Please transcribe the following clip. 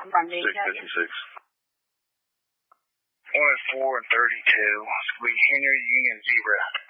Monday, 656. 104 and 32. It's going to be Henry Union Zebra.